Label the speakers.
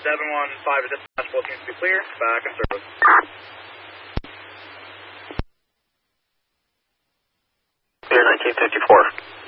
Speaker 1: 715 is dispatch, both seems to be clear. Back in service.
Speaker 2: Clear 1954.